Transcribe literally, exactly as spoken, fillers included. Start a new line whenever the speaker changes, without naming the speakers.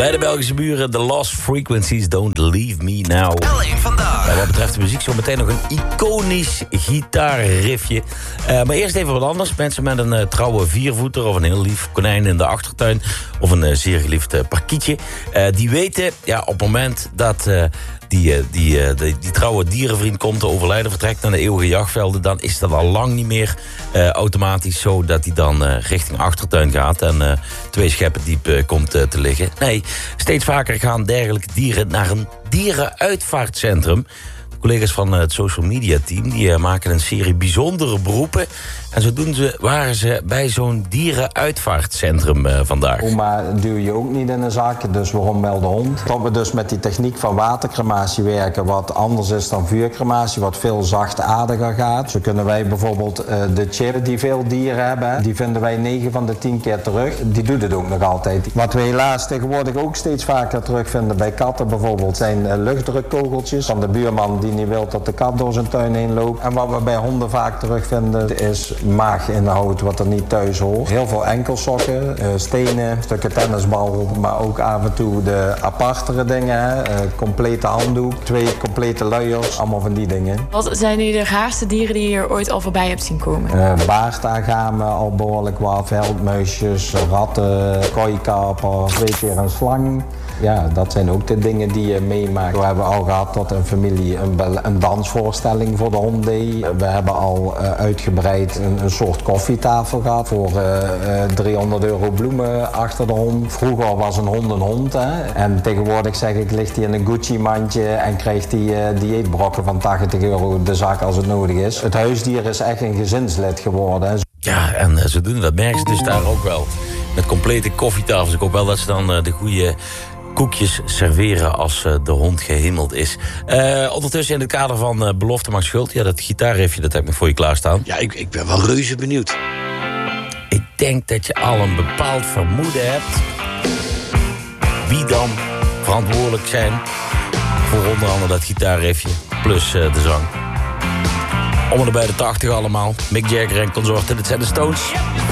Bij de Belgische buren, The Lost Frequencies, Don't Leave Me Now.
L één vandaag.
Ja, wat betreft de muziek zo meteen nog een iconisch gitaarriffje. Uh, maar eerst even wat anders. Mensen met een uh, trouwe viervoeter of een heel lief konijn in de achtertuin... of een uh, zeer geliefd uh, parkietje. Uh, die weten, ja, op het moment dat... Uh, Die, die, die, die trouwe dierenvriend komt te overlijden, vertrekt naar de eeuwige jachtvelden... dan is dat al lang niet meer uh, automatisch zo dat hij dan uh, richting achtertuin gaat... en uh, twee scheppen diep uh, komt uh, te liggen. Nee, steeds vaker gaan dergelijke dieren naar een dierenuitvaartcentrum. De collega's van het social media team die uh, maken een serie bijzondere beroepen... en zodoende waren ze bij zo'n dierenuitvaartcentrum uh, vandaag.
Oma duw je ook niet in een zak, dus waarom wel de hond? Dat we dus met die techniek van watercrematie werken... wat anders is dan vuurcrematie, wat veel zachtaardiger gaat. Zo kunnen wij bijvoorbeeld uh, de chip die veel dieren hebben... die vinden wij negen van de tien keer terug. Die doet het ook nog altijd. Wat we helaas tegenwoordig ook steeds vaker terugvinden bij katten bijvoorbeeld... zijn uh, luchtdrukkogeltjes van de buurman die niet wil dat de kat door zijn tuin heen loopt. En wat we bij honden vaak terugvinden is... maaginhoud wat er niet thuis hoort. Heel veel enkelsokken, uh, stenen, stukken tennisbal, maar ook af en toe de apartere dingen. Uh, complete handdoek, twee complete luiers, allemaal van die dingen.
Wat zijn nu de raarste dieren die je hier ooit al voorbij hebt zien komen?
Uh, baardagamen al behoorlijk wat, veldmuisjes, ratten, kooikaper, twee keer een slang. Ja, dat zijn ook de dingen die je meemaakt. We hebben al gehad dat een familie een, een dansvoorstelling voor de hond deed. We hebben al uh, uitgebreid een, een soort koffietafel gehad voor uh, uh, driehonderd euro bloemen achter de hond. Vroeger was een hond een hond, hè. En tegenwoordig zeg ik, ligt hij in een Gucci-mandje en krijgt hij uh, dieetbrokken van tachtig euro de zak als het nodig is. Het huisdier is echt een gezinslid geworden. Hè.
Ja, en uh, ze doen dat, merken ze dus daar ook wel. Met complete koffietafels. Ik hoop wel dat ze dan uh, de goede... koekjes serveren als uh, de hond gehemeld is. Uh, ondertussen in het kader van uh, Belofte Maakt Schuld... ja, dat gitaarriffje, dat heb ik nog voor je klaarstaan.
Ja, ik, ik ben wel reuze benieuwd.
Ik denk dat je al een bepaald vermoeden hebt... wie dan verantwoordelijk zijn... voor onder andere dat gitaarriffje, plus uh, de zang. Om en bij de tachtig allemaal. Mick Jagger en consorten, dit zijn de Stones.